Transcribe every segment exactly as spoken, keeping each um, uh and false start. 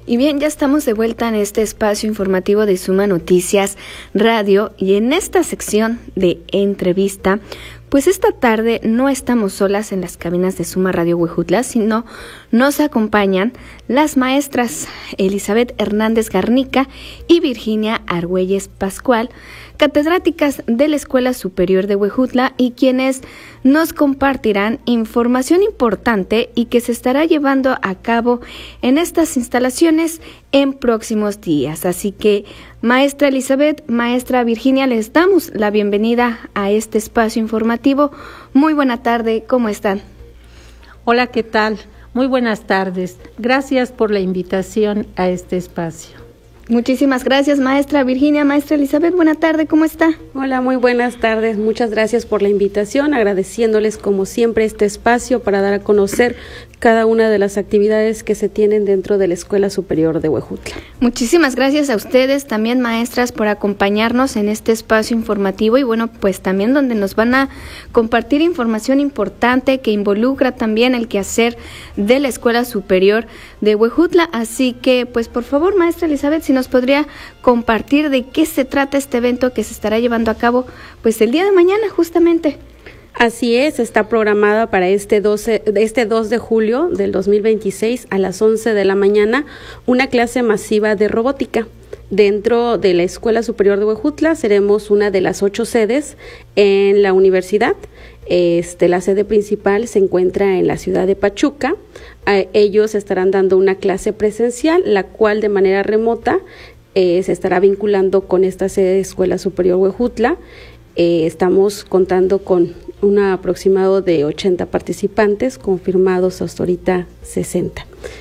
Y bien, ya estamos de vuelta en este espacio informativo de Suma Noticias Radio y en esta sección de entrevista, pues esta tarde no estamos solas en las cabinas de Suma Radio Huejutla, sino nos acompañan las maestras Elizabeth Hernández Garnica y Virginia Argüelles Pascual, catedráticas de la Escuela Superior de Huejutla y quienes nos compartirán información importante y que se estará llevando a cabo en estas instalaciones en próximos días. Así que, maestra Elizabeth, maestra Virginia, les damos la bienvenida a este espacio informativo. Muy buena tarde, ¿cómo están? Hola, ¿qué tal? Muy buenas tardes. Gracias por la invitación a este espacio. Muchísimas gracias, maestra Virginia. Maestra Elizabeth, buena tarde, ¿cómo está? Hola, muy buenas tardes. Muchas gracias por la invitación, agradeciéndoles como siempre este espacio para dar a conocer cada una de las actividades que se tienen dentro de la Escuela Superior de Huejutla. Muchísimas gracias a ustedes también, maestras, por acompañarnos en este espacio informativo y bueno, pues también donde nos van a compartir información importante que involucra también el quehacer de la Escuela Superior de Huejutla. Así que, pues por favor, maestra Elizabeth, si nos podría compartir de qué se trata este evento que se estará llevando a cabo pues el día de mañana justamente. Así es, está programada para este doce, este dos de julio del dos mil veintiséis a las once de la mañana una clase masiva de robótica. Dentro de la Escuela Superior de Huejutla seremos una de las ocho sedes en la universidad. Este, la sede principal se encuentra en la ciudad de Pachuca. Eh, ellos estarán dando una clase presencial, la cual de manera remota eh, se estará vinculando con esta sede de Escuela Superior Huejutla. Eh, estamos contando con un aproximado de ochenta participantes, confirmados hasta ahorita sesenta.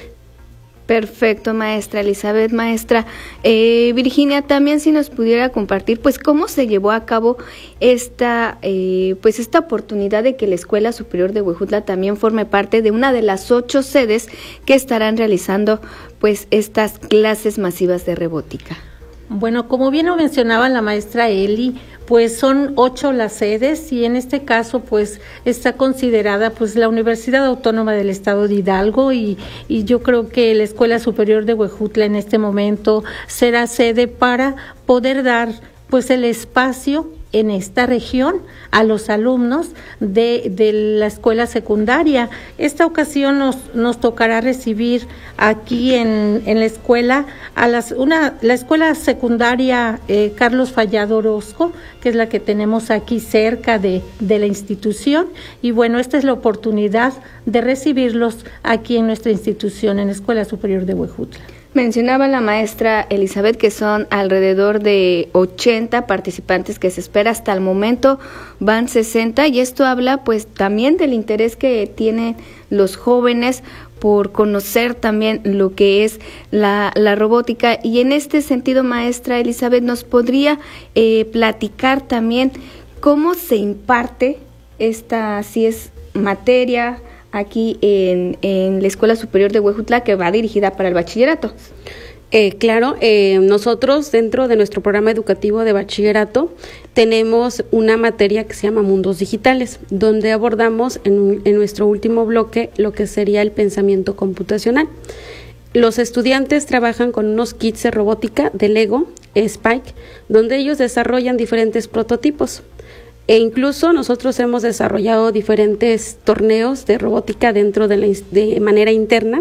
Perfecto, maestra Elizabeth. Maestra eh, Virginia, también si nos pudiera compartir pues cómo se llevó a cabo esta eh, pues esta oportunidad de que la Escuela Superior de Huejutla también forme parte de una de las ocho sedes que estarán realizando pues estas clases masivas de robótica. Bueno, como bien lo mencionaba la maestra Eli, pues son ocho las sedes y en este caso pues está considerada pues la Universidad Autónoma del Estado de Hidalgo y, y yo creo que la Escuela Superior de Huejutla en este momento será sede para poder dar pues el espacio en esta región a los alumnos de, de la escuela secundaria. Esta ocasión nos, nos tocará recibir aquí en, en la escuela a las una la escuela secundaria eh, Carlos Fallado Orozco, que es la que tenemos aquí cerca de, de la institución, y bueno, esta es la oportunidad de recibirlos aquí en nuestra institución, en la Escuela Superior de Huejutla. Mencionaba la maestra Elizabeth que son alrededor de ochenta participantes que se espera. Hasta el momento van sesenta y esto habla pues también del interés que tienen los jóvenes por conocer también lo que es la, la robótica. Y en este sentido, maestra Elizabeth, ¿nos podría eh, platicar también cómo se imparte esta, si es materia, aquí en, en la Escuela Superior de Huejutla, que va dirigida para el bachillerato? Eh, claro, eh, nosotros dentro de nuestro programa educativo de bachillerato tenemos una materia que se llama Mundos Digitales, donde abordamos en, en nuestro último bloque lo que sería el pensamiento computacional. Los estudiantes trabajan con unos kits de robótica de Lego, Spike, donde ellos desarrollan diferentes prototipos. E incluso nosotros hemos desarrollado diferentes torneos de robótica dentro de la de manera interna.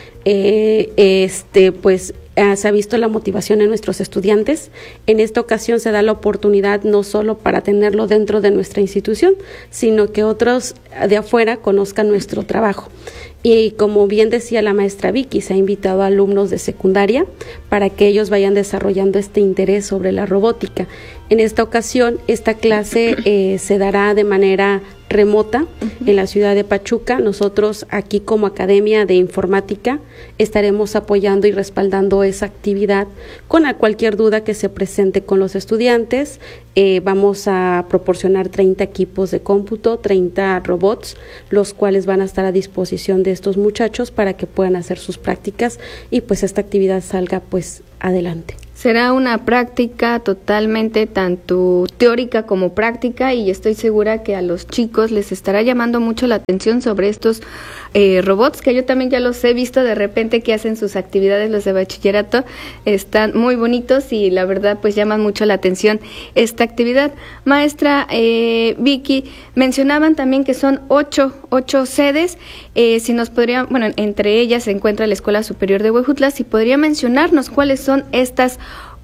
Eh, este, pues eh, se ha visto la motivación en nuestros estudiantes. En esta ocasión se da la oportunidad no solo para tenerlo dentro de nuestra institución, sino que otros de afuera conozcan nuestro trabajo. Y como bien decía la maestra Vicky, se ha invitado a alumnos de secundaria para que ellos vayan desarrollando este interés sobre la robótica. En esta ocasión, esta clase eh, se dará de manera remota uh-huh. en la ciudad de Pachuca. Nosotros aquí como Academia de Informática estaremos apoyando y respaldando esa actividad con cualquier duda que se presente con los estudiantes. Eh, vamos a proporcionar treinta equipos de cómputo, treinta robots, los cuales van a estar a disposición de estos muchachos para que puedan hacer sus prácticas y pues esta actividad salga pues adelante. Será una práctica totalmente tanto teórica como práctica, y estoy segura que a los chicos les estará llamando mucho la atención sobre estos eh, robots, que yo también ya los he visto de repente que hacen sus actividades los de bachillerato. Están muy bonitos y la verdad pues llaman mucho la atención esta actividad. Maestra eh, Vicky, mencionaban también que son ocho, ocho sedes, eh, si nos podría, bueno, entre ellas se encuentra la Escuela Superior de Huejutla, si podría mencionarnos cuáles son estas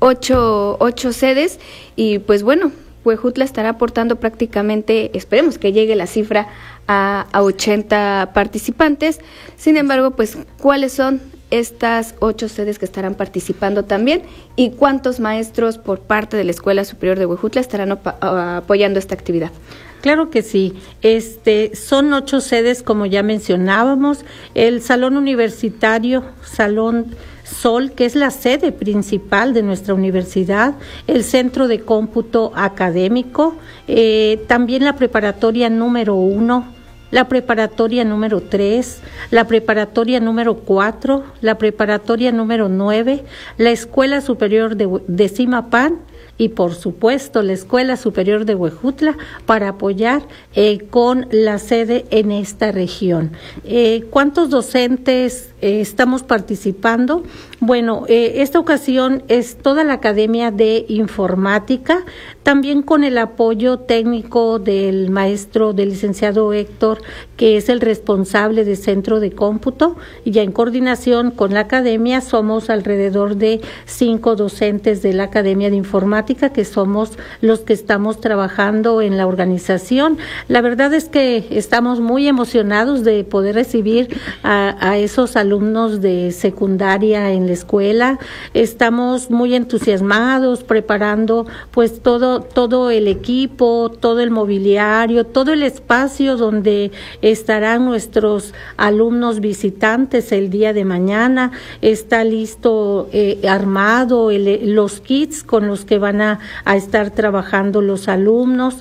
ocho, ocho sedes. Y pues bueno, Huejutla estará aportando prácticamente, esperemos que llegue la cifra a, a ochenta participantes. Sin embargo, pues cuáles son estas ocho sedes que estarán participando también, y cuántos maestros por parte de la Escuela Superior de Huejutla estarán opa- apoyando esta actividad. Claro que sí. Este, son ocho sedes, como ya mencionábamos. El Salón Universitario, Salón Sol, que es la sede principal de nuestra universidad, el Centro de Cómputo Académico, eh, también la preparatoria número uno, la preparatoria número tres, la preparatoria número cuatro, la preparatoria número nueve, la Escuela Superior de, de Zimapán, y por supuesto la Escuela Superior de Huejutla, para apoyar eh, con la sede en esta región. Eh, ¿Cuántos docentes eh, estamos participando? Bueno, eh, esta ocasión es toda la Academia de Informática, también con el apoyo técnico del maestro, del licenciado Héctor, que es el responsable del Centro de Cómputo, y ya en coordinación con la Academia somos alrededor de cinco docentes de la Academia de Informática, que somos los que estamos trabajando en la organización. La verdad es que estamos muy emocionados de poder recibir a, a esos alumnos de secundaria en la escuela. Estamos muy entusiasmados preparando pues todo, todo el equipo, todo el mobiliario, todo el espacio donde estarán nuestros alumnos visitantes el día de mañana. Está listo, eh, armado el, los kits con los que van a, a estar trabajando los alumnos.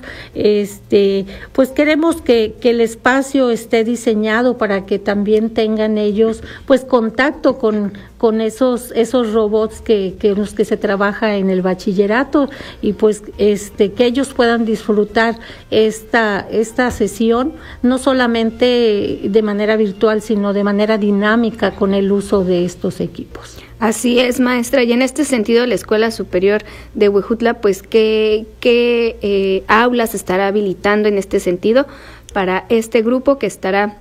Este, pues queremos que, que el espacio esté diseñado para que también tengan ellos pues contacto con, con esos, esos robots que, que los que se trabaja en el bachillerato, y pues este, que ellos puedan disfrutar esta, esta sesión, no solamente de manera virtual, sino de manera dinámica con el uso de estos equipos. Así es, maestra, y en este sentido la Escuela Superior de Huejutla, pues qué, qué eh, aulas estará habilitando en este sentido para este grupo que estará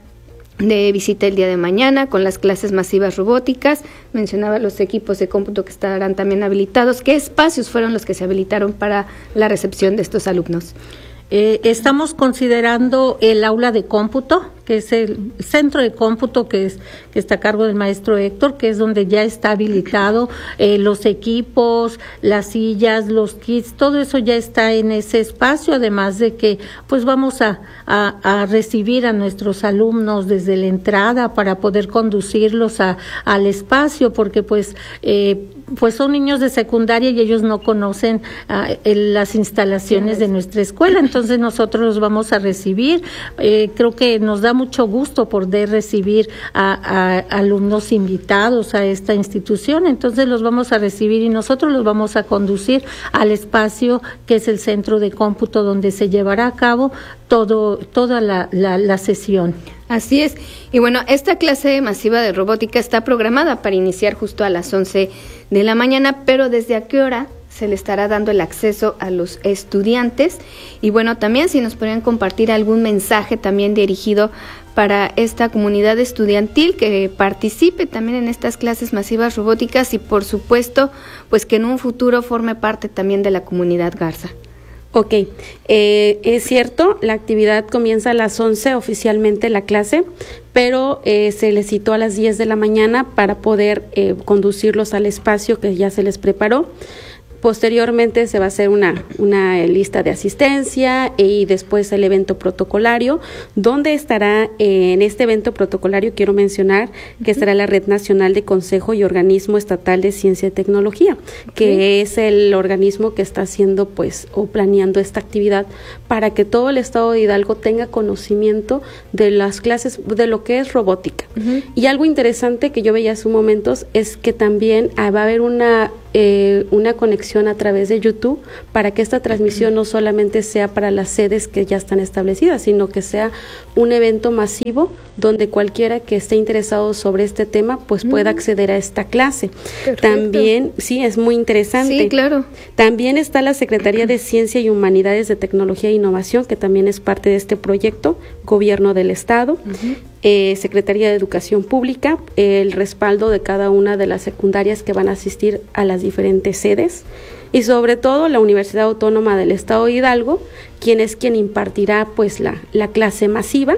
de visita el día de mañana con las clases masivas robóticas. Mencionaba los equipos de cómputo que estarán también habilitados. ¿Qué espacios fueron los que se habilitaron para la recepción de estos alumnos? Eh, estamos considerando el aula de cómputo, que es el centro de cómputo que es que está a cargo del maestro Héctor, que es donde ya está habilitado eh, los equipos, las sillas, los kits, todo eso ya está en ese espacio, además de que pues vamos a, a, a recibir a nuestros alumnos desde la entrada para poder conducirlos a, al espacio, porque pues eh, pues son niños de secundaria y ellos no conocen uh, el, las instalaciones de nuestra escuela, entonces nosotros los vamos a recibir. Eh, creo que nos da mucho gusto poder recibir a, a, a alumnos invitados a esta institución, entonces los vamos a recibir y nosotros los vamos a conducir al espacio que es el centro de cómputo, donde se llevará a cabo todo toda la, la, la sesión. Así es. Y bueno, esta clase masiva de robótica está programada para iniciar justo a las once de la mañana, pero ¿desde a qué hora se le estará dando el acceso a los estudiantes? Y bueno, también si nos podrían compartir algún mensaje también dirigido para esta comunidad estudiantil que participe también en estas clases masivas robóticas, y por supuesto, pues que en un futuro forme parte también de la comunidad Garza. Ok, eh, es cierto, la actividad comienza a las once oficialmente la clase, pero eh, se les citó a las diez de la mañana para poder eh, conducirlos al espacio que ya se les preparó. Posteriormente se va a hacer una, una lista de asistencia y después el evento protocolario, donde estará eh, en este evento protocolario quiero mencionar que estará la Red Nacional de Consejo y Organismo Estatal de Ciencia y Tecnología, okay, que es el organismo que está haciendo pues o planeando esta actividad para que todo el estado de Hidalgo tenga conocimiento de las clases, de lo que es robótica. Uh-huh. Y algo interesante que yo veía hace un momento es que también ah, va a haber una eh, una conexión a través de YouTube para que esta transmisión no solamente sea para las sedes que ya están establecidas, sino que sea un evento masivo donde cualquiera que esté interesado sobre este tema pues mm. pueda acceder a esta clase. Perfecto. También, sí, es muy interesante. Sí, claro. También está la Secretaría de Ciencia y Humanidades de Tecnología e Innovación, que también es parte de este proyecto, Gobierno del Estado. Uh-huh. Eh, Secretaría de Educación Pública, eh, el respaldo de cada una de las secundarias que van a asistir a las diferentes sedes y sobre todo la Universidad Autónoma del Estado de Hidalgo, quien es quien impartirá pues la, la clase masiva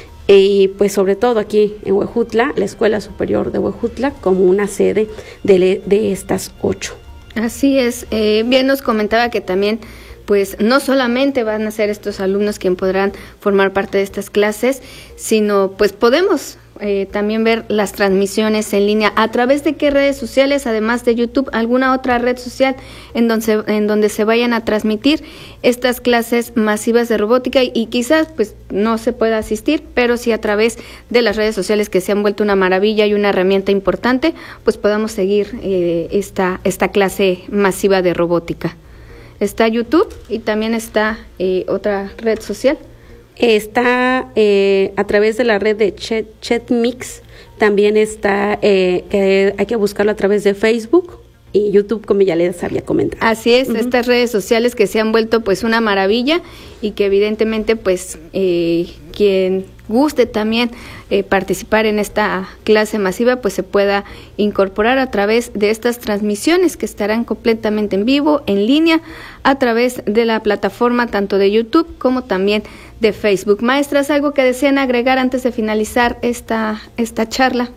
y pues sobre todo aquí en Huejutla, la Escuela Superior de Huejutla como una sede de, de estas ocho. Así es, eh, bien nos comentaba que también pues no solamente van a ser estos alumnos quienes podrán formar parte de estas clases, sino pues podemos eh, también ver las transmisiones en línea. ¿A través de qué redes sociales, además de YouTube, alguna otra red social en donde, en donde se vayan a transmitir estas clases masivas de robótica? Y, y quizás pues no se pueda asistir, pero sí a través de las redes sociales que se han vuelto una maravilla y una herramienta importante, pues podamos seguir eh, esta, esta clase masiva de robótica. Está YouTube y también está eh, otra red social. Está eh, a través de la red de Chat, Chatmix, también está, eh, que hay que buscarlo a través de Facebook y YouTube, como ya les había comentado. Así es, uh-huh. Estas redes sociales que se han vuelto pues una maravilla y que evidentemente pues eh, quien guste también eh, participar en esta clase masiva pues se pueda incorporar a través de estas transmisiones que estarán completamente en vivo, en línea, a través de la plataforma tanto de YouTube como también de Facebook. Maestras, ¿algo que desean agregar antes de finalizar esta, esta charla?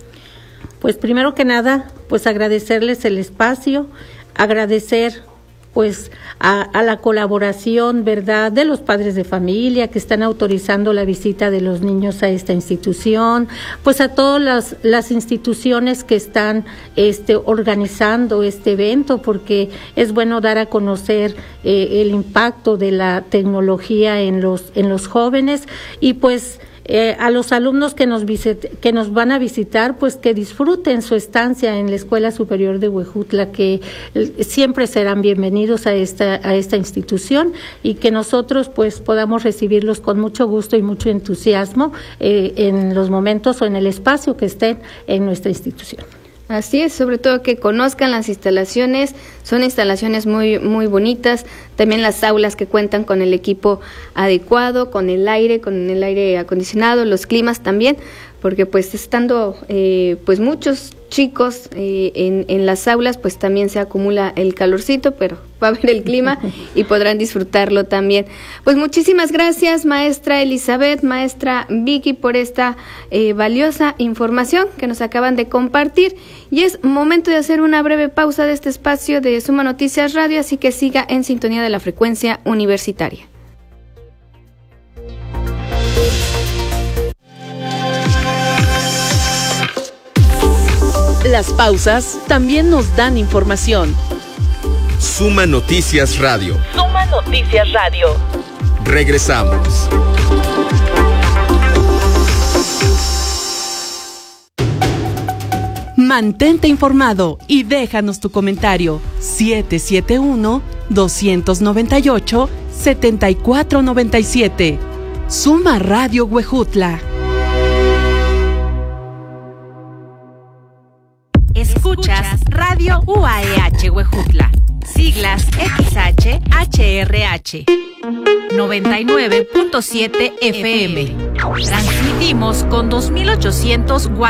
Pues primero que nada, pues agradecerles el espacio, agradecer pues a, a la colaboración, ¿verdad?, de los padres de familia que están autorizando la visita de los niños a esta institución, pues a todas las, las instituciones que están este, organizando este evento, porque es bueno dar a conocer eh, el impacto de la tecnología en los, en los jóvenes y pues Eh, a los alumnos que nos visit, que nos van a visitar, pues que disfruten su estancia en la Escuela Superior de Huejutla, que eh, siempre serán bienvenidos a esta a esta institución y que nosotros pues podamos recibirlos con mucho gusto y mucho entusiasmo eh, en los momentos o en el espacio que estén en nuestra institución. Así es, sobre todo que conozcan las instalaciones, son instalaciones muy muy bonitas, también las aulas que cuentan con el equipo adecuado, con el aire, con el aire acondicionado, los climas también, porque pues estando eh, pues muchos chicos eh, en, en las aulas, pues también se acumula el calorcito, pero va a haber el clima y podrán disfrutarlo también. Pues muchísimas gracias, maestra Elizabeth, maestra Vicky, por esta eh, valiosa información que nos acaban de compartir. Y es momento de hacer una breve pausa de este espacio de Suma Noticias Radio, así que siga en sintonía de la frecuencia universitaria. Las pausas también nos dan información. Suma Noticias Radio. Suma Noticias Radio. Regresamos. Mantente informado y déjanos tu comentario. siete siete uno, dos nueve ocho, siete cuatro nueve siete. Suma Radio Huejutla. Escuchas Radio U A E H Huejutla, siglas X H H R H, noventa y nueve punto siete F M. Transmitimos con dos mil ochocientos watts